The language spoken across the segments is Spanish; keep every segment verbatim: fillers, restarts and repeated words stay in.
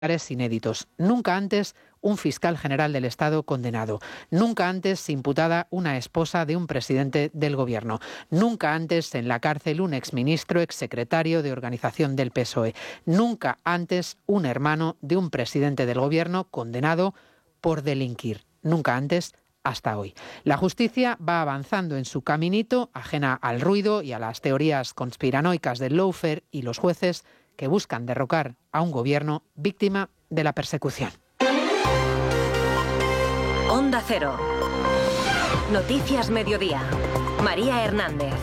inéditos. Nunca antes un fiscal general del Estado condenado. Nunca antes imputada una esposa de un presidente del Gobierno. Nunca antes en la cárcel un exministro, exsecretario de organización del P S O E. Nunca antes un hermano de un presidente del Gobierno condenado por delinquir. Nunca antes hasta hoy. La justicia va avanzando en su caminito, ajena al ruido y a las teorías conspiranoicas del lawfare y los jueces que buscan derrocar a un gobierno víctima de la persecución. Onda Cero. Noticias Mediodía. María Hernández.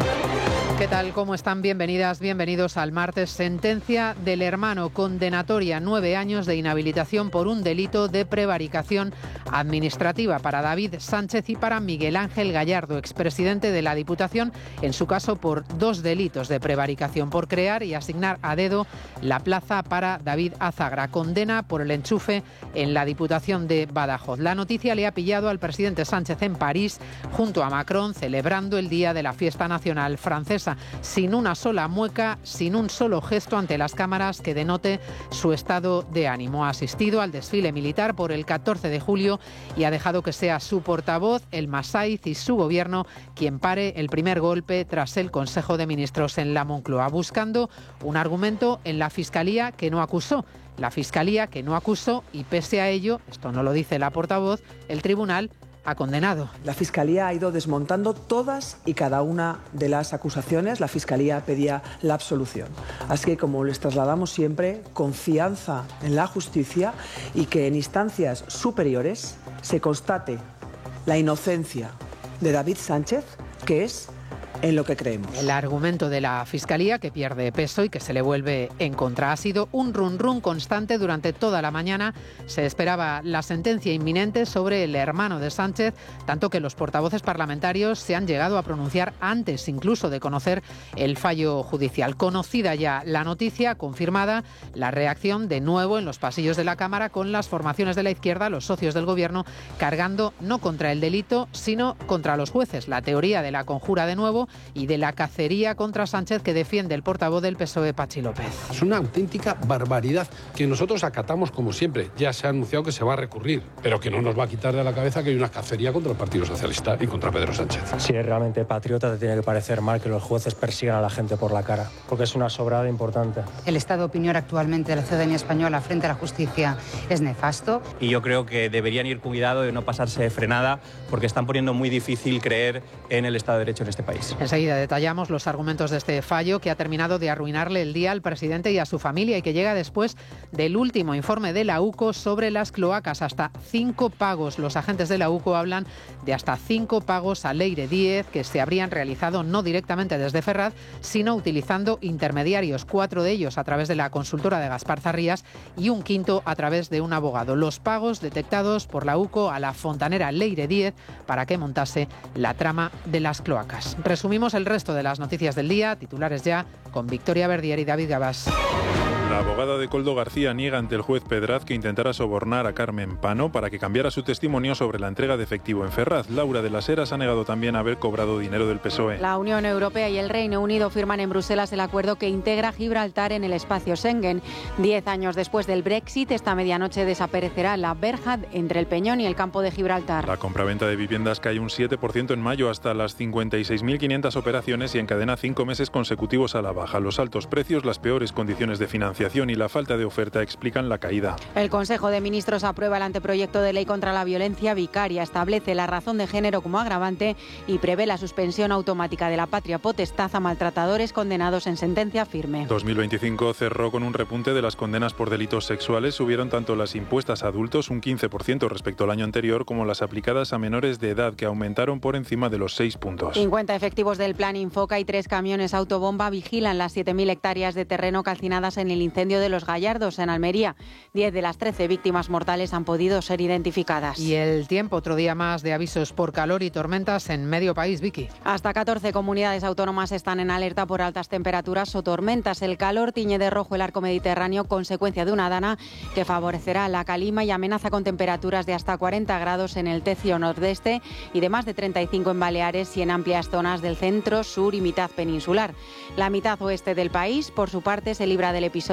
¿Qué tal? ¿Cómo están? Bienvenidas, bienvenidos al martes. Sentencia del hermano condenatoria, nueve años de inhabilitación por un delito de prevaricación administrativa para David Sánchez y para Miguel Ángel Gallardo, expresidente de la Diputación, en su caso por dos delitos de prevaricación, por crear y asignar a dedo la plaza para David Azagra. Condena por el enchufe en la Diputación de Badajoz. La noticia le ha pillado al presidente Sánchez en París, junto a Macron, celebrando el día de la fiesta nacional francesa, sin una sola mueca, sin un solo gesto ante las cámaras que denote su estado de ánimo. Ha asistido al desfile militar por el catorce de julio y ha dejado que sea su portavoz, el Masaiz, y su gobierno quien pare el primer golpe tras el Consejo de Ministros en la Moncloa, buscando un argumento en la Fiscalía que no acusó. La Fiscalía que no acusó y pese a ello, esto no lo dice la portavoz, el Tribunal ha condenado. La Fiscalía ha ido desmontando todas y cada una de las acusaciones. La Fiscalía pedía la absolución. Así que, como les trasladamos siempre, confianza en la justicia y que en instancias superiores se constate la inocencia de David Sánchez, que es en lo que creemos. El argumento de la Fiscalía, que pierde peso y que se le vuelve en contra, ha sido un run run constante durante toda la mañana. Se esperaba la sentencia inminente sobre el hermano de Sánchez, tanto que los portavoces parlamentarios se han llegado a pronunciar antes incluso de conocer el fallo judicial. Conocida ya la noticia, confirmada la reacción de nuevo en los pasillos de la Cámara, con las formaciones de la izquierda, los socios del Gobierno, cargando no contra el delito, sino contra los jueces. La teoría de la conjura de nuevo y de la cacería contra Sánchez que defiende el portavoz del P S O E, Pachi López. Es una auténtica barbaridad que nosotros acatamos como siempre. Ya se ha anunciado que se va a recurrir, pero que no nos va a quitar de la cabeza que hay una cacería contra el Partido Socialista y contra Pedro Sánchez. Si eres realmente patriota, te tiene que parecer mal que los jueces persigan a la gente por la cara, porque es una sobrada importante. El estado de opinión actualmente de la ciudadanía española frente a la justicia es nefasto. Y yo creo que deberían ir cuidado de no pasarse de frenada, porque están poniendo muy difícil creer en el Estado de Derecho en este país. Enseguida detallamos los argumentos de este fallo que ha terminado de arruinarle el día al presidente y a su familia y que llega después del último informe de la U C O sobre las cloacas. Hasta cinco pagos. Los agentes de la U C O hablan de hasta cinco pagos a Leire Díez que se habrían realizado no directamente desde Ferraz, sino utilizando intermediarios, cuatro de ellos a través de la consultora de Gaspar Zarrías y un quinto a través de un abogado. Los pagos detectados por la U C O a la fontanera Leire Díez para que montase la trama de las cloacas. Resumimos el resto de las noticias del día, titulares ya, con Victoria Verdier y David Gabás. La abogada de Koldo García niega ante el juez Pedraz que intentara sobornar a Carmen Pano para que cambiara su testimonio sobre la entrega de efectivo en Ferraz. Laura de las Heras ha negado también haber cobrado dinero del P S O E. La Unión Europea y el Reino Unido firman en Bruselas el acuerdo que integra Gibraltar en el espacio Schengen. Diez años después del Brexit, esta medianoche desaparecerá la verja entre el Peñón y el campo de Gibraltar. La compraventa de viviendas cae un siete por ciento en mayo hasta las cincuenta y seis mil quinientas operaciones y encadena cinco meses consecutivos a la baja. Los altos precios, las peores condiciones de financiación y la falta de oferta explican la caída. El Consejo de Ministros aprueba el anteproyecto de ley contra la violencia vicaria, establece la razón de género como agravante y prevé la suspensión automática de la patria potestad a maltratadores condenados en sentencia firme. dos mil veinticinco cerró con un repunte de las condenas por delitos sexuales. Subieron tanto las impuestas a adultos, un quince por ciento respecto al año anterior, como las aplicadas a menores de edad, que aumentaron por encima de los seis puntos. cincuenta efectivos del Plan Infoca y tres camiones autobomba vigilan las siete mil hectáreas de terreno calcinadas en el incendio de Los Gallardos, en Almería. diez de las trece víctimas mortales han podido ser identificadas. Y el tiempo, otro día más de avisos por calor y tormentas en medio país, Vicky. Hasta catorce comunidades autónomas están en alerta por altas temperaturas o tormentas. El calor tiñe de rojo el arco mediterráneo, consecuencia de una dana que favorecerá la calima y amenaza con temperaturas de hasta cuarenta grados en el tercio nordeste y de más de treinta y cinco en Baleares y en amplias zonas del centro, sur y mitad peninsular. La mitad oeste del país, por su parte, se libra del episodio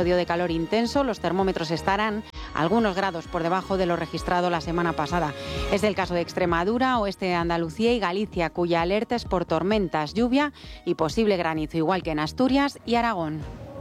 episodio de calor intenso. Los termómetros estarán algunos grados por debajo de lo registrado la semana pasada. Es el caso de Extremadura, oeste de Andalucía y Galicia, cuya alerta es por tormentas, lluvia y posible granizo, igual que en Asturias y Aragón.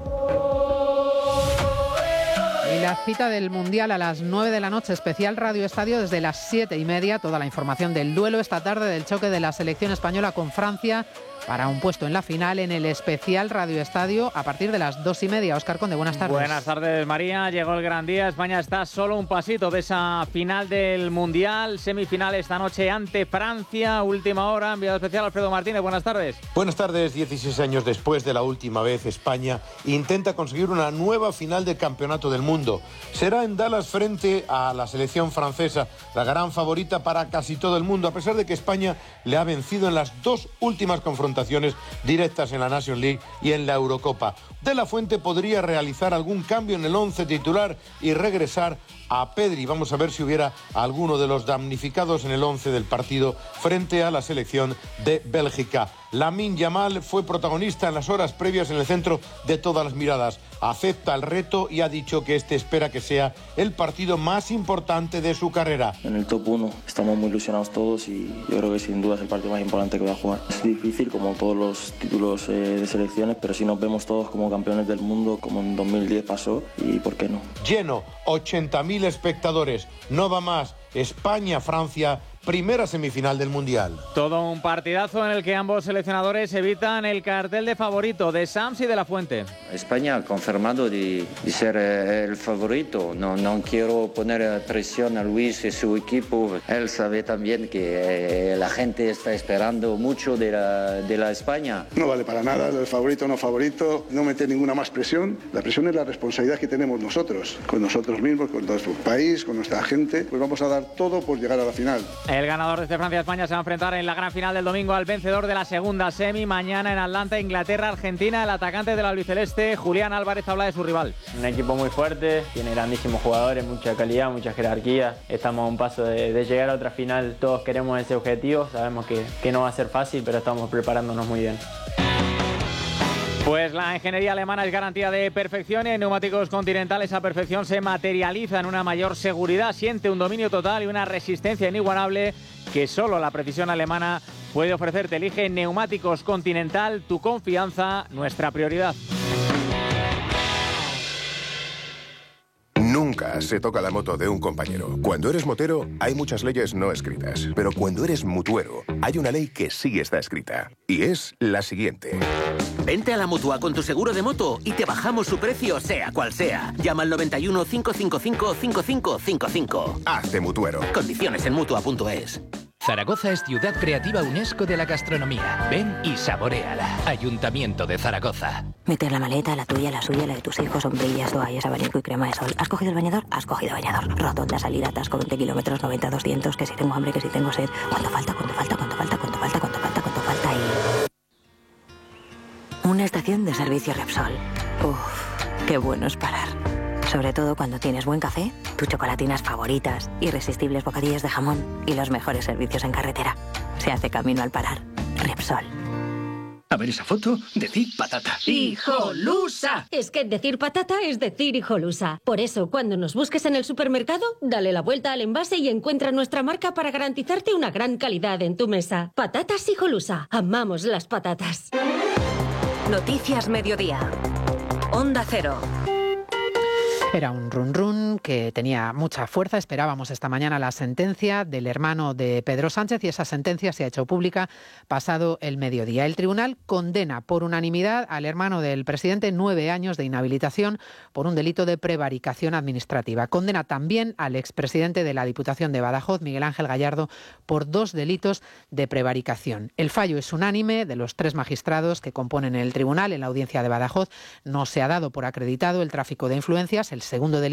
Y la cita del Mundial a las nueve de la noche, especial Radio Estadio desde las siete y media. Toda la información del duelo esta tarde del choque de la selección española con Francia para un puesto en la final en el especial Radio Estadio a partir de las dos y media. Óscar Conde, buenas tardes. Buenas tardes, María. Llegó el gran día. España está solo un pasito de esa final del Mundial. Semifinal esta noche ante Francia. Última hora. Enviado especial Alfredo Martínez. Buenas tardes. Buenas tardes. dieciséis años después de la última vez, España intenta conseguir una nueva final del Campeonato del Mundo. Será en Dallas frente a la selección francesa, la gran favorita para casi todo el mundo, a pesar de que España le ha vencido en las dos últimas confrontaciones directas en la Nations League y en la Eurocopa. De la Fuente podría realizar algún cambio en el once titular y regresar a Pedri. Vamos a ver si hubiera alguno de los damnificados en el once del partido frente a la selección de Bélgica. Lamine Yamal fue protagonista en las horas previas en el centro de todas las miradas. Acepta el reto y ha dicho que este espera que sea el partido más importante de su carrera. En el top uno estamos muy ilusionados todos y yo creo que sin duda es el partido más importante que voy a jugar. Es difícil como todos los títulos eh, de selecciones, pero si nos vemos todos como campeones del mundo, como en dos mil diez pasó, y ¿por qué no? Lleno, ochenta mil espectadores, no va más. España-Francia, primera semifinal del Mundial. Todo un partidazo en el que ambos seleccionadores evitan el cartel de favorito de Sams y de la Fuente. España ha confirmado de, de ser eh, el favorito. No, no quiero poner presión a Luis y su equipo. Él sabe también que eh, la gente está esperando mucho de la, de la España. No vale para nada, el favorito o no favorito, no meter ninguna más presión. La presión es la responsabilidad que tenemos nosotros, con nosotros mismos, con nuestro país, con nuestra gente. Pues vamos a dar todo por llegar a la final. El ganador de este Francia-España se va a enfrentar en la gran final del domingo al vencedor de la segunda semi. Mañana en Atlanta, Inglaterra-Argentina. El atacante del albiceleste, Julián Álvarez, habla de su rival. Un equipo muy fuerte, tiene grandísimos jugadores, mucha calidad, mucha jerarquía. Estamos a un paso de, de llegar a otra final. Todos queremos ese objetivo. Sabemos que, que no va a ser fácil, pero estamos preparándonos muy bien. Pues la ingeniería alemana es garantía de perfección y en neumáticos Continental esa perfección se materializa en una mayor seguridad, siente un dominio total y una resistencia inigualable que solo la precisión alemana puede ofrecerte. Elige neumáticos Continental, tu confianza, nuestra prioridad. Nunca se toca la moto de un compañero. Cuando eres motero, hay muchas leyes no escritas. Pero cuando eres mutuero, hay una ley que sí está escrita. Y es la siguiente. Vente a la Mutua con tu seguro de moto y te bajamos su precio, sea cual sea. Llama al noventa y uno, cinco cinco cinco, cinco cinco cinco cinco. Hazte mutuero. Condiciones en mutua punto es. Zaragoza es Ciudad Creativa UNESCO de la Gastronomía. Ven y saboréala. Ayuntamiento de Zaragoza. Meter la maleta, la tuya, la suya, la de tus hijos, sombrillas, toallas, abanico y crema de sol. ¿Has cogido el bañador? Has cogido bañador. Rotonda, salida, atasco, veinte kilómetros, noventa, doscientos, que si tengo hambre, que si tengo sed. ¿Cuánto falta? ¿Cuánto falta? ¿Cuánto falta? ¿Cuánto falta? ¿Cuánto falta? ¿Cuánto falta? Y... una estación de servicio Repsol. Uf, qué bueno es parar. Sobre todo cuando tienes buen café, tus chocolatinas favoritas, irresistibles bocadillos de jamón y los mejores servicios en carretera. Se hace camino al parar. Repsol. A ver esa foto, decir patata. ¡Hijolusa! Es que decir patata es decir hijolusa. Por eso, cuando nos busques en el supermercado, dale la vuelta al envase y encuentra nuestra marca para garantizarte una gran calidad en tu mesa. Patatas Hijolusa. Amamos las patatas. Noticias Mediodía. Onda Cero. Era un run run que tenía mucha fuerza. Esperábamos esta mañana la sentencia del hermano de Pedro Sánchez y esa sentencia se ha hecho pública pasado el mediodía. El tribunal condena por unanimidad al hermano del presidente nueve años de inhabilitación por un delito de prevaricación administrativa. Condena también al expresidente de la Diputación de Badajoz, Miguel Ángel Gallardo, por dos delitos de prevaricación. El fallo es unánime de los tres magistrados que componen el tribunal. En la audiencia de Badajoz no se ha dado por acreditado el tráfico de influencias, el segundo delito por el que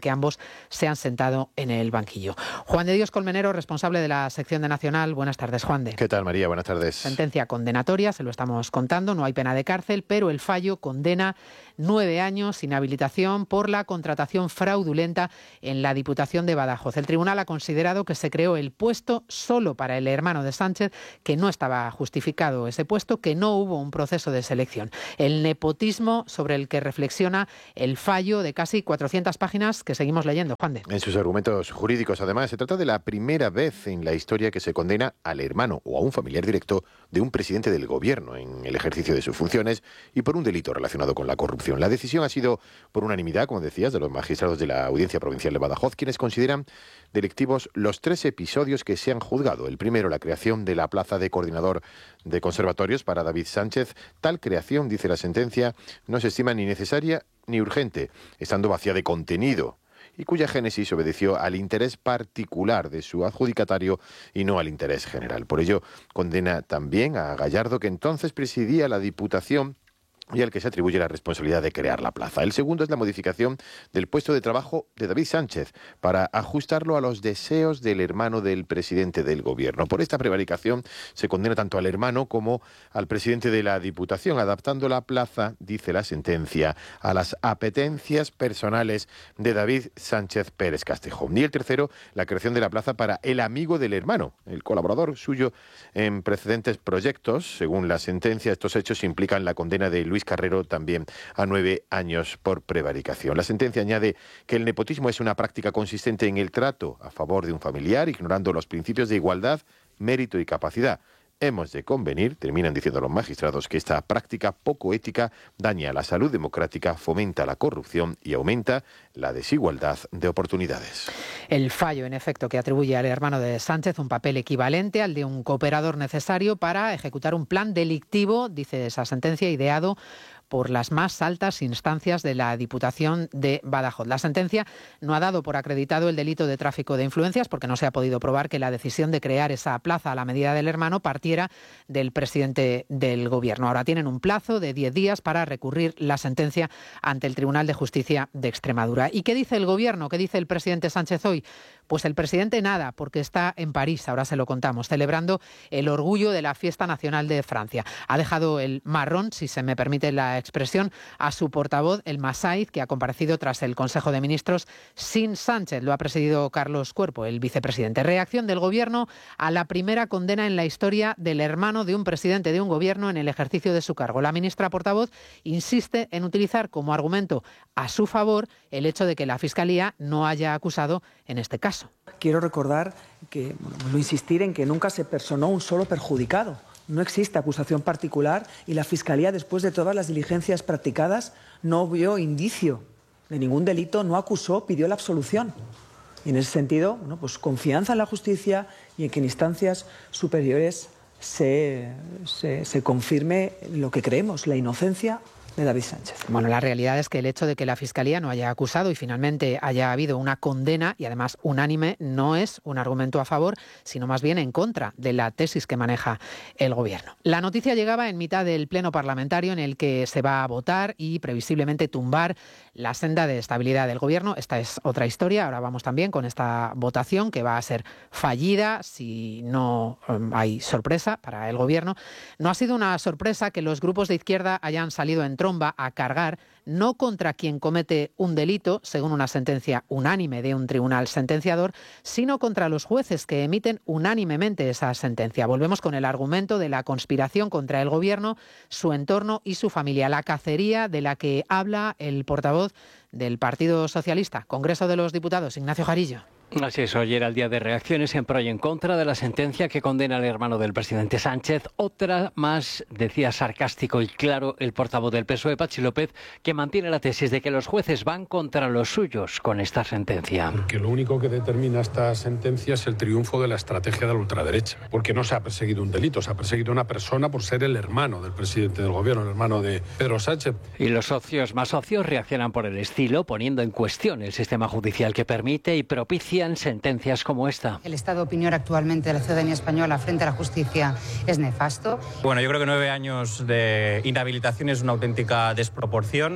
que ambos se han sentado en el banquillo. Juan de Dios Colmenero, responsable de la sección de Nacional. Buenas tardes, Juan de. ¿Qué tal, María? Buenas tardes. Sentencia condenatoria, se lo estamos contando, no hay pena de cárcel, pero el fallo condena nueve años, inhabilitación por la contratación fraudulenta en la Diputación de Badajoz. El tribunal ha considerado que se creó el puesto solo para el hermano de Sánchez, que no estaba justificado ese puesto, que no hubo un proceso de selección. El nepotismo sobre el que reflexiona el fallo de casi cuatrocientas páginas que seguimos leyendo, Juan de. En sus argumentos jurídicos, además, se trata de la primera vez en la historia que se condena al hermano o a un familiar directo de un presidente del gobierno en el ejercicio de sus funciones y por un delito relacionado con la corrupción. La decisión ha sido por unanimidad, como decías, de los magistrados de la Audiencia Provincial de Badajoz, quienes consideran delictivos los tres episodios que se han juzgado. El primero, la creación de la plaza de coordinador de conservatorios para David Sánchez. Tal creación, dice la sentencia, no se estima ni necesaria ni urgente, estando vacía de contenido, y cuya génesis obedeció al interés particular de su adjudicatario y no al interés general. Por ello, condena también a Gallardo, que entonces presidía la Diputación y al que se atribuye la responsabilidad de crear la plaza. El segundo es la modificación del puesto de trabajo de David Sánchez para ajustarlo a los deseos del hermano del presidente del gobierno. Por esta prevaricación se condena tanto al hermano como al presidente de la Diputación, adaptando la plaza, dice la sentencia, a las apetencias personales de David Sánchez Pérez Castejón. Y el tercero, la creación de la plaza para el amigo del hermano, el colaborador suyo en precedentes proyectos. Según la sentencia, estos hechos implican la condena de Luis Luis Carrero también a nueve años por prevaricación. La sentencia añade que el nepotismo es una práctica consistente en el trato a favor de un familiar, ignorando los principios de igualdad, mérito y capacidad. Hemos de convenir, terminan diciendo los magistrados, que esta práctica poco ética daña la salud democrática, fomenta la corrupción y aumenta la desigualdad de oportunidades. El fallo, en efecto, que atribuye al hermano de Sánchez un papel equivalente al de un cooperador necesario para ejecutar un plan delictivo, dice esa sentencia, ideado por las más altas instancias de la Diputación de Badajoz. La sentencia no ha dado por acreditado el delito de tráfico de influencias porque no se ha podido probar que la decisión de crear esa plaza a la medida del hermano partiera del presidente del gobierno. Ahora tienen un plazo de diez días para recurrir la sentencia ante el Tribunal de Justicia de Extremadura. ¿Y qué dice el gobierno? ¿Qué dice el presidente Sánchez hoy? Pues el presidente nada, porque está en París, ahora se lo contamos, celebrando el orgullo de la Fiesta Nacional de Francia. Ha dejado el marrón, si se me permite la expresión, a su portavoz, el Massaid, que ha comparecido tras el Consejo de Ministros sin Sánchez. Lo ha presidido Carlos Cuerpo, el vicepresidente. Reacción del gobierno a la primera condena en la historia del hermano de un presidente de un gobierno en el ejercicio de su cargo. La ministra portavoz insiste en utilizar como argumento a su favor el hecho de que la Fiscalía no haya acusado en este caso. Quiero recordar que, bueno, vuelvo a insistir en que nunca se personó un solo perjudicado. No existe acusación particular y la Fiscalía, después de todas las diligencias practicadas, no vio indicio de ningún delito, no acusó, pidió la absolución. Y en ese sentido, bueno, pues confianza en la justicia y en que en instancias superiores se, se, se confirme lo que creemos, la inocencia de David Sánchez. Bueno, la realidad es que el hecho de que la Fiscalía no haya acusado y finalmente haya habido una condena, y además unánime, no es un argumento a favor, sino más bien en contra de la tesis que maneja el Gobierno. La noticia llegaba en mitad del pleno parlamentario en el que se va a votar y previsiblemente tumbar la senda de estabilidad del Gobierno. Esta es otra historia. Ahora vamos también con esta votación que va a ser fallida si no um, hay sorpresa para el Gobierno. No ha sido una sorpresa que los grupos de izquierda hayan salido en tromba a cargar no contra quien comete un delito, según una sentencia unánime de un tribunal sentenciador, sino contra los jueces que emiten unánimemente esa sentencia. Volvemos con el argumento de la conspiración contra el Gobierno, su entorno y su familia, la cacería de la que habla el portavoz del Partido Socialista, Congreso de los Diputados, Ignacio Jarillo. Así es, hoy era el día de reacciones en pro y en contra de la sentencia que condena al hermano del presidente Sánchez. Otra más, decía sarcástico y claro el portavoz del P S O E, Patxi López, que mantiene la tesis de que los jueces van contra los suyos con esta sentencia. Que lo único que determina esta sentencia es el triunfo de la estrategia de la ultraderecha, porque no se ha perseguido un delito, se ha perseguido una persona por ser el hermano del presidente del gobierno, el hermano de Pedro Sánchez. Y los socios más socios reaccionan por el estilo, poniendo en cuestión el sistema judicial que permite y propicia sentencias como esta. El estado de opinión actualmente de la ciudadanía española frente a la justicia es nefasto. Bueno, yo creo que nueve años de inhabilitación es una auténtica desproporción.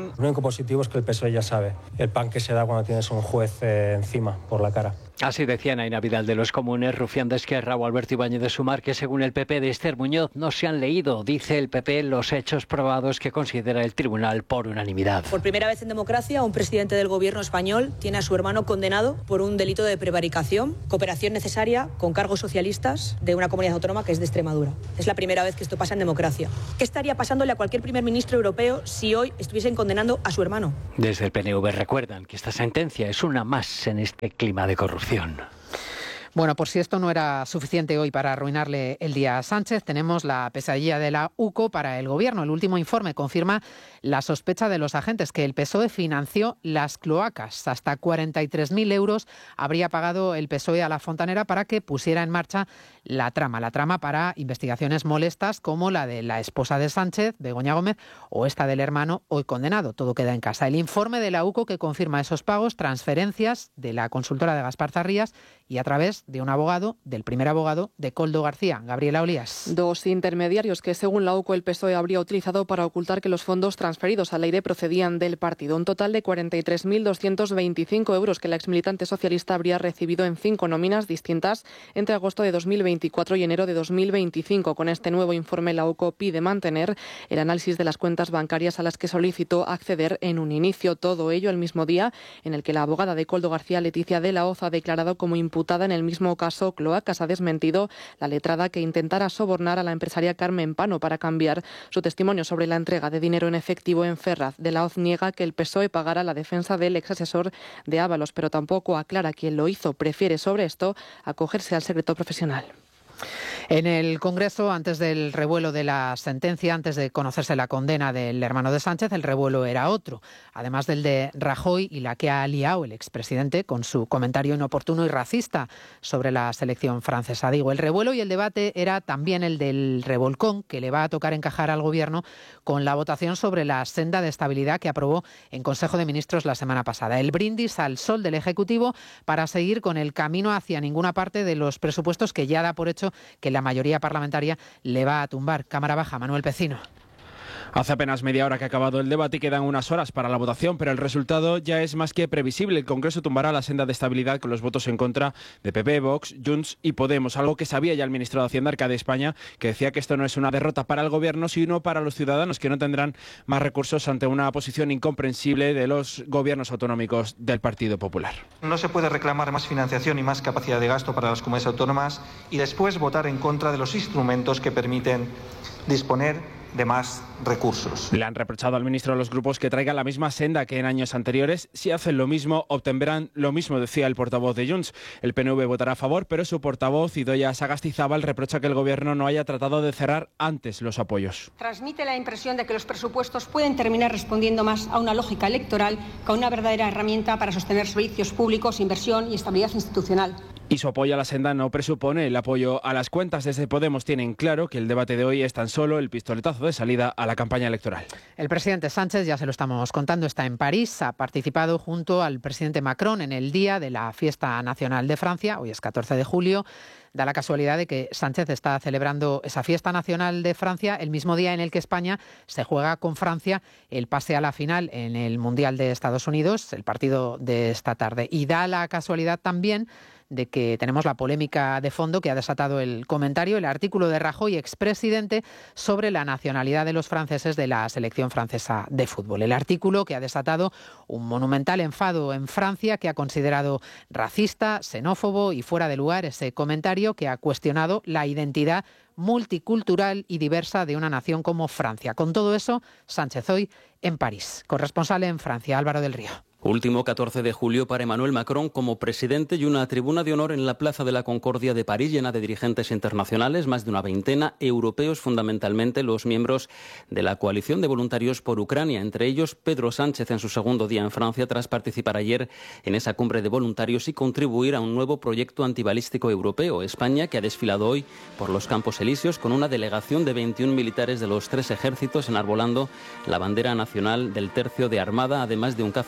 Lo único positivo es que el P S O E ya sabe el pan que se da cuando tienes un juez eh, encima por la cara. Así decía Naina Vidal de los Comunes, rufián de Esquerra o Alberto Ibáñez de Sumar, que según el P P de Esther Muñoz no se han leído, dice el P P, los hechos probados que considera el tribunal por unanimidad. Por primera vez en democracia, un presidente del gobierno español tiene a su hermano condenado por un delito de prevaricación, cooperación necesaria con cargos socialistas de una comunidad autónoma que es de Extremadura. Es la primera vez que esto pasa en democracia. ¿Qué estaría pasándole a cualquier primer ministro europeo si hoy estuviesen condenando a su hermano? Desde el P N V recuerdan que esta sentencia es una más en este clima de corrupción. Bueno, por si esto no era suficiente hoy para arruinarle el día a Sánchez, tenemos la pesadilla de la U C O para el Gobierno. El último informe confirma la sospecha de los agentes que el P S O E financió las cloacas. Hasta cuarenta y tres mil euros habría pagado el P S O E a la Fontanera para que pusiera en marcha la trama. La trama para investigaciones molestas como la de la esposa de Sánchez, Begoña Gómez, o esta del hermano hoy condenado. Todo queda en casa. El informe de la U C O que confirma esos pagos, transferencias de la consultora de Gaspar Zarrías y a través de un abogado, del primer abogado de Koldo García. Gabriela Olías. Dos intermediarios que, según la U C O, el P S O E habría utilizado para ocultar que los fondos transferidos al Leire procedían del partido. Un total de cuarenta y tres mil doscientos veinticinco euros que la exmilitante socialista habría recibido en cinco nóminas distintas entre agosto de dos mil veinticuatro y enero de dos mil veinticinco. Con este nuevo informe, la U C O pide mantener el análisis de las cuentas bancarias a las que solicitó acceder en un inicio. Todo ello el mismo día en el que la abogada de Koldo García, Leticia de la Hoz, ha declarado como imputada en el mismo caso Cloacas. Ha desmentido la letrada que intentara sobornar a la empresaria Carmen Pano para cambiar su testimonio sobre la entrega de dinero en efectivo en Ferraz. De la Hoz niega que el P S O E pagara la defensa del exasesor de Ábalos, pero tampoco aclara quién lo hizo. Prefiere sobre esto acogerse al secreto profesional. En el Congreso, antes del revuelo de la sentencia, antes de conocerse la condena del hermano de Sánchez, el revuelo era otro, además del de Rajoy y la que ha liado el expresidente con su comentario inoportuno y racista sobre la selección francesa. Digo, el revuelo y el debate era también el del revolcón que le va a tocar encajar al Gobierno con la votación sobre la senda de estabilidad que aprobó en Consejo de Ministros la semana pasada. El brindis al sol del Ejecutivo para seguir con el camino hacia ninguna parte de los presupuestos que ya da por hecho que la mayoría parlamentaria le va a tumbar. Cámara baja, Manuel Pecino. Hace apenas media hora que ha acabado el debate y quedan unas horas para la votación, pero el resultado ya es más que previsible. El Congreso tumbará la senda de estabilidad con los votos en contra de P P, Vox, Junts y Podemos, algo que sabía ya el ministro de Hacienda, Arcade España, que decía que esto no es una derrota para el Gobierno, sino para los ciudadanos, que no tendrán más recursos ante una posición incomprensible de los gobiernos autonómicos del Partido Popular. No se puede reclamar más financiación y más capacidad de gasto para las comunidades autónomas y después votar en contra de los instrumentos que permiten disponer de más recursos. Le han reprochado al ministro de los grupos que traiga la misma senda que en años anteriores. Si hacen lo mismo, obtendrán lo mismo, decía el portavoz de Junts. El P N V votará a favor, pero su portavoz, Idoia Sagastizábal, reprocha que el Gobierno no haya tratado de cerrar antes los apoyos. Transmite la impresión de que los presupuestos pueden terminar respondiendo más a una lógica electoral que a una verdadera herramienta para sostener servicios públicos, inversión y estabilidad institucional. Y su apoyo a la senda no presupone el apoyo a las cuentas. Desde Podemos tienen claro que el debate de hoy es tan solo el pistoletazo de salida a la campaña electoral. El presidente Sánchez, ya se lo estamos contando, está en París. Ha participado junto al presidente Macron en el día de la Fiesta Nacional de Francia. Hoy es catorce de julio. Da la casualidad de que Sánchez está celebrando esa Fiesta Nacional de Francia el mismo día en el que España se juega con Francia el pase a la final en el Mundial de Estados Unidos, el partido de esta tarde. Y da la casualidad también de que tenemos la polémica de fondo que ha desatado el comentario, el artículo de Rajoy, expresidente, sobre la nacionalidad de los franceses de la selección francesa de fútbol. El artículo que ha desatado un monumental enfado en Francia, que ha considerado racista, xenófobo y fuera de lugar ese comentario, que ha cuestionado la identidad multicultural y diversa de una nación como Francia. Con todo eso, Sánchez hoy en París. Corresponsal en Francia, Álvaro del Río. Último catorce de julio para Emmanuel Macron como presidente y una tribuna de honor en la Plaza de la Concordia de París llena de dirigentes internacionales, más de una veintena, europeos, fundamentalmente los miembros de la coalición de voluntarios por Ucrania, entre ellos Pedro Sánchez en su segundo día en Francia tras participar ayer en esa cumbre de voluntarios y contribuir a un nuevo proyecto antibalístico europeo. España, que ha desfilado hoy por los Campos Elíseos con una delegación de veintiún militares de los tres ejércitos enarbolando la bandera nacional del Tercio de Armada, además de un caza español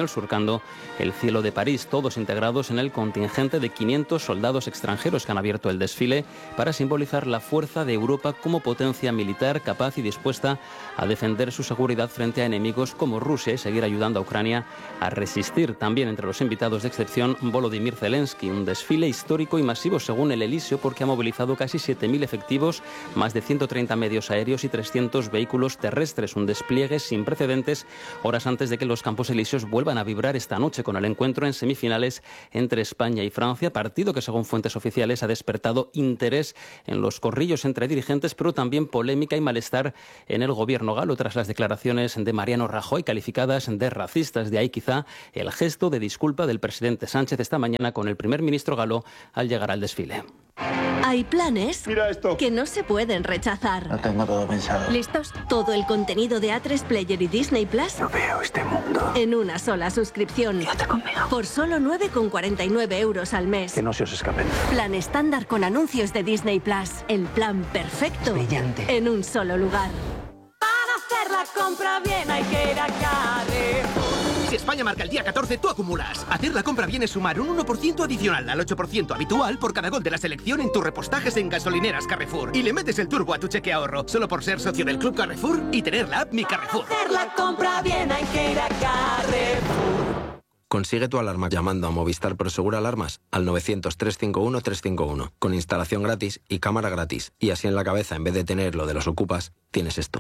español surcando el cielo de París, todos integrados en el contingente de quinientos soldados extranjeros que han abierto el desfile para simbolizar la fuerza de Europa como potencia militar capaz y dispuesta a defender su seguridad frente a enemigos como Rusia y seguir ayudando a Ucrania a resistir. También entre los invitados de excepción Volodymyr Zelensky, un desfile histórico y masivo según el Elíseo porque ha movilizado casi siete mil efectivos, más de ciento treinta medios aéreos y trescientos vehículos terrestres, un despliegue sin precedentes horas antes de que los Campos Elíseos vuelvan a vibrar esta noche con el encuentro en semifinales entre España y Francia, partido que según fuentes oficiales ha despertado interés en los corrillos entre dirigentes, pero también polémica y malestar en el gobierno galo tras las declaraciones de Mariano Rajoy calificadas de racistas. De ahí quizá el gesto de disculpa del presidente Sánchez esta mañana con el primer ministro galo al llegar al desfile. Hay planes Mira esto. que no se pueden rechazar. Lo tengo todo pensado. ¿Listos? Todo el contenido de A tres Player y Disney Plus No veo este mundo. en una sola suscripción. Quédate conmigo. Por solo nueve con cuarenta y nueve euros al mes. Que no se os escape. Plan estándar con anuncios de Disney Plus. El plan perfecto. Brillante. En un solo lugar. Para hacer la compra bien hay que ir a Carrefour. Si España marca el día catorce, tú acumulas. Hacer la compra bien es sumar un uno por ciento adicional al ocho por ciento habitual por cada gol de la selección en tus repostajes en gasolineras Carrefour. Y le metes el turbo a tu cheque ahorro, solo por ser socio del Club Carrefour y tener la app Mi Carrefour. Para hacer la compra bien hay que ir a Carrefour. Consigue tu alarma llamando a Movistar Prosegur Alarmas al novecientos, trescientos cincuenta y uno, trescientos cincuenta y uno, con instalación gratis y cámara gratis. Y así en la cabeza, en vez de tener lo de los ocupas, tienes esto.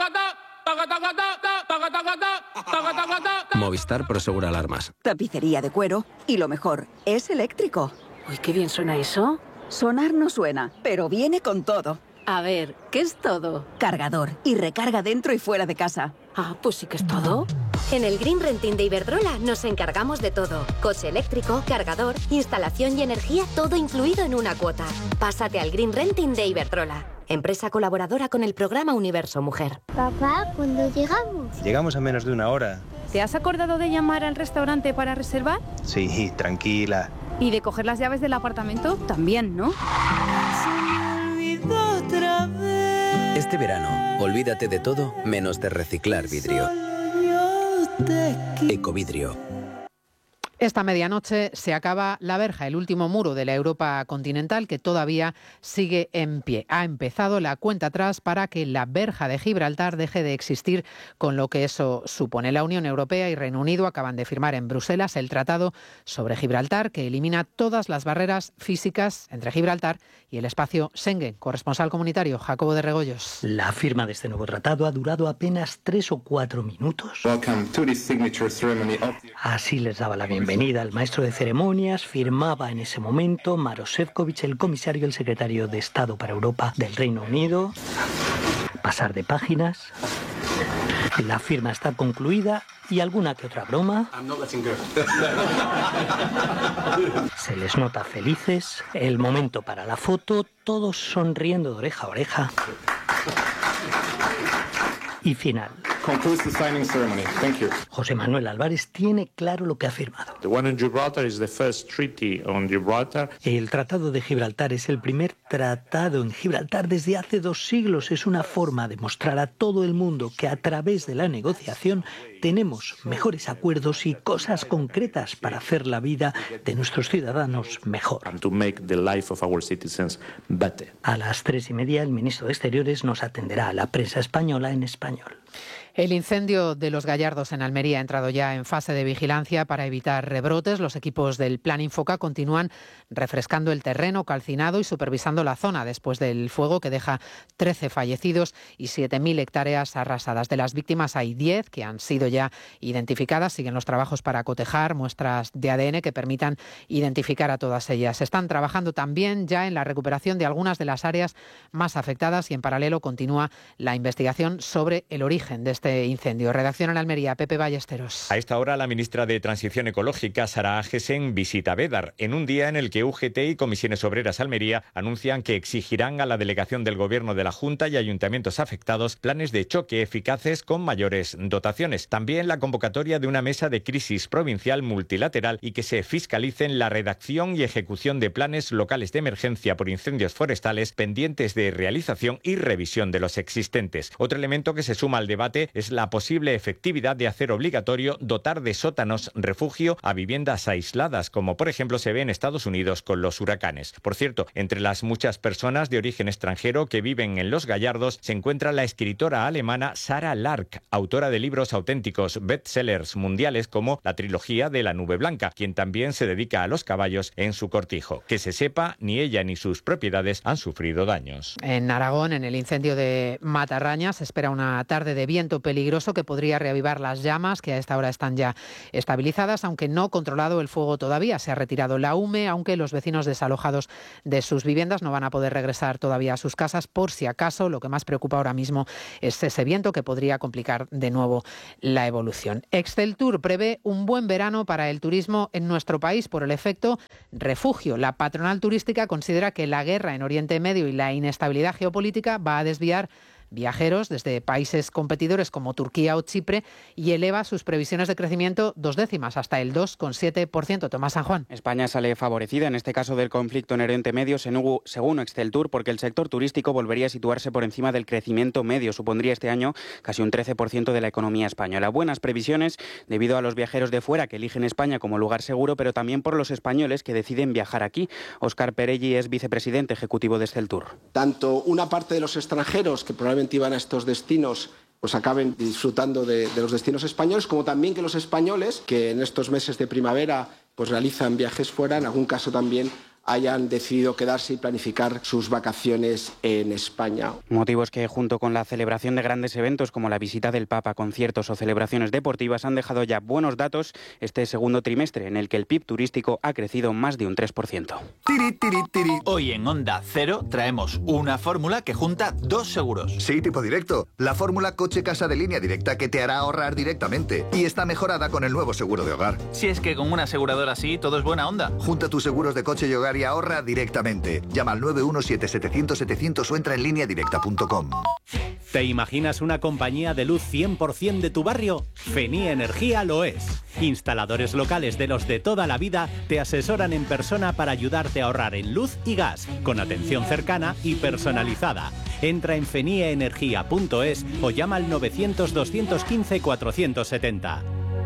Movistar Prosegur Alarmas. Tapicería de cuero y lo mejor, es eléctrico. Uy, qué bien suena eso. Sonar no suena, pero viene con todo. A ver, ¿qué es todo? Cargador y recarga dentro y fuera de casa. Ah, pues sí que es todo. En el Green Renting de Iberdrola nos encargamos de todo. Coche eléctrico, cargador, instalación y energía, todo incluido en una cuota. Pásate al Green Renting de Iberdrola, empresa colaboradora con el programa Universo Mujer. Papá, ¿cuándo llegamos? Llegamos a menos de una hora. ¿Te has acordado de llamar al restaurante para reservar? Sí, tranquila. ¿Y de coger las llaves del apartamento? También, ¿no? Este verano, olvídate de todo menos de reciclar vidrio. Ecovidrio. Esta medianoche se acaba la verja, el último muro de la Europa continental que todavía sigue en pie. Ha empezado la cuenta atrás para que la verja de Gibraltar deje de existir, con lo que eso supone. La Unión Europea y Reino Unido acaban de firmar en Bruselas el Tratado sobre Gibraltar, que elimina todas las barreras físicas entre Gibraltar y el espacio Schengen. Corresponsal comunitario Jacobo de Regoyos. La firma de este nuevo tratado ha durado apenas tres o cuatro minutos. Así les daba la bienvenida. Bienvenida al maestro de ceremonias, firmaba en ese momento Maroš Šefčovič, el comisario y el secretario de Estado para Europa del Reino Unido. Pasar de páginas. La firma está concluida y alguna que otra broma. Se les nota felices. El momento para la foto, todos sonriendo de oreja a oreja. Y final. José Manuel Álvarez tiene claro lo que ha firmado. El Tratado de Gibraltar es el primer tratado en Gibraltar desde hace dos siglos. Es una forma de mostrar a todo el mundo que a través de la negociación tenemos mejores acuerdos y cosas concretas para hacer la vida de nuestros ciudadanos mejor. A las tres y media el ministro de Exteriores nos atenderá a la prensa española en español. El incendio de Los Gallardos en Almería ha entrado ya en fase de vigilancia para evitar rebrotes. Los equipos del Plan Infoca continúan refrescando el terreno calcinado y supervisando la zona después del fuego que deja trece fallecidos y siete mil hectáreas arrasadas. De las víctimas hay diez que han sido ya identificadas. Siguen los trabajos para cotejar muestras de A D N que permitan identificar a todas ellas. Están trabajando también ya en la recuperación de algunas de las áreas más afectadas y en paralelo continúa la investigación sobre el origen de este incendio. Redacción en Almería, Pepe Ballesteros. A esta hora la ministra de Transición Ecológica, Sara Agesen, visita Bédar, en un día en el que U G T y Comisiones Obreras Almería anuncian que exigirán a la delegación del Gobierno de la Junta y ayuntamientos afectados planes de choque eficaces con mayores dotaciones. También la convocatoria de una mesa de crisis provincial multilateral y que se fiscalicen la redacción y ejecución de planes locales de emergencia por incendios forestales pendientes de realización y revisión de los existentes. Otro elemento que se suma al al debate es la posible efectividad de hacer obligatorio dotar de sótanos refugio a viviendas aisladas, como por ejemplo se ve en Estados Unidos con los huracanes. Por cierto, entre las muchas personas de origen extranjero que viven en Los Gallardos se encuentra la escritora alemana Sarah Lark, autora de libros auténticos bestsellers mundiales como la trilogía de La Nube Blanca, quien también se dedica a los caballos en su cortijo. Que se sepa, ni ella ni sus propiedades han sufrido daños. En Aragón, en el incendio de Matarraña, se espera una tarde de viento peligroso que podría reavivar las llamas, que a esta hora están ya estabilizadas, aunque no controlado el fuego todavía. Se ha retirado la hume, aunque los vecinos desalojados de sus viviendas no van a poder regresar todavía a sus casas por si acaso. Lo que más preocupa ahora mismo es ese viento que podría complicar de nuevo la evolución. Exceltur prevé un buen verano para el turismo en nuestro país por el efecto refugio. La patronal turística considera que la guerra en Oriente Medio y la inestabilidad geopolítica va a desviar viajeros desde países competidores como Turquía o Chipre y eleva sus previsiones de crecimiento dos décimas hasta el dos coma siete por ciento. Tomás San Juan. España sale favorecida en este caso del conflicto en Oriente Medio, según Exceltur, porque el sector turístico volvería a situarse por encima del crecimiento medio. Supondría este año casi un trece por ciento de la economía española. Buenas previsiones debido a los viajeros de fuera que eligen España como lugar seguro, pero también por los españoles que deciden viajar aquí. Óscar Perelli es vicepresidente ejecutivo de Exceltur. Tanto una parte de los extranjeros que probablemente iban a estos destinos pues acaben disfrutando de, de los destinos españoles, como también que los españoles que en estos meses de primavera pues realizan viajes fuera, en algún caso también hayan decidido quedarse y planificar sus vacaciones en España. Motivos que, junto con la celebración de grandes eventos como la visita del Papa, conciertos o celebraciones deportivas, han dejado ya buenos datos este segundo trimestre, en el que el P I B turístico ha crecido más de un tres por ciento. Tiri, tiri, tiri. Hoy en Onda Cero traemos una fórmula que junta dos seguros. Sí, tipo directo. La fórmula coche-casa de línea directa que te hará ahorrar directamente. Y está mejorada con el nuevo seguro de hogar. Si es que con una aseguradora así todo es buena onda. Junta tus seguros de coche y hogar y ahorra directamente. Llama al nueve uno siete setecientos setecientos o entra en línea directa punto com. ¿Te imaginas una compañía de luz cien por ciento de tu barrio? Fenía Energía lo es. Instaladores locales de los de toda la vida te asesoran en persona para ayudarte a ahorrar en luz y gas, con atención cercana y personalizada. Entra en fenia energía punto es o llama al novecientos doscientos quince cuatrocientos setenta.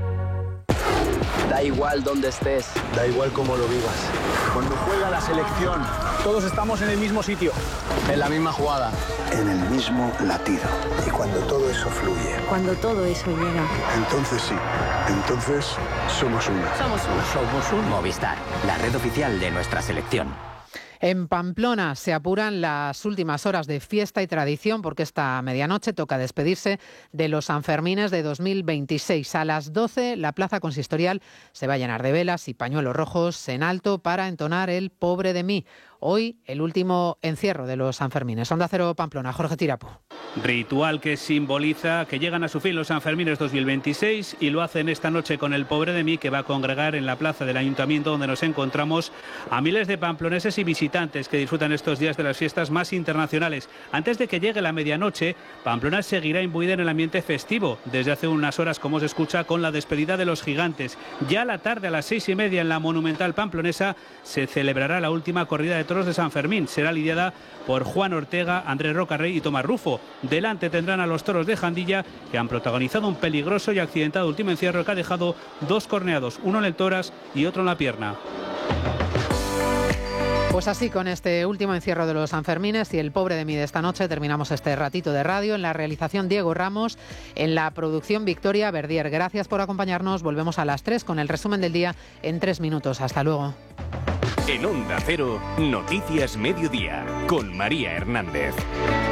Da igual dónde estés, da igual cómo lo vivas. Cuando juega la selección, todos estamos en el mismo sitio, en la misma jugada, en el mismo latido. Y cuando todo eso fluye, cuando todo eso llega, entonces sí, entonces somos uno. Somos uno. Somos un Movistar, la red oficial de nuestra selección. En Pamplona se apuran las últimas horas de fiesta y tradición porque esta medianoche toca despedirse de los Sanfermines de dos mil veintiséis. A las doce la plaza consistorial se va a llenar de velas y pañuelos rojos en alto para entonar el Pobre de mí. Hoy el último encierro de los Sanfermines. Onda Cero Pamplona, Jorge Tirapu. Ritual que simboliza que llegan a su fin los Sanfermines dos mil veintiséis y lo hacen esta noche con el Pobre de mí, que va a congregar en la plaza del Ayuntamiento donde nos encontramos a miles de pamploneses y visitantes que disfrutan estos días de las fiestas más internacionales. Antes de que llegue la medianoche, Pamplona seguirá imbuida en el ambiente festivo desde hace unas horas, como se escucha, con la despedida de los gigantes. Ya a la tarde, a las seis y media, en la monumental pamplonesa se celebrará la última corrida de toros de San Fermín. Será lidiada por Juan Ortega, Andrés Rocarrey y Tomás Rufo. Delante tendrán a los toros de Jandilla, que han protagonizado un peligroso y accidentado último encierro que ha dejado dos corneados, uno en el toras y otro en la pierna. Pues así, con este último encierro de los Sanfermines y el Pobre de mí de esta noche, terminamos este ratito de radio. En la realización, Diego Ramos, en la producción, Victoria Verdier. Gracias por acompañarnos. Volvemos a las tres con el resumen del día en tres minutos. Hasta luego. En Onda Cero, Noticias Mediodía, con María Hernández.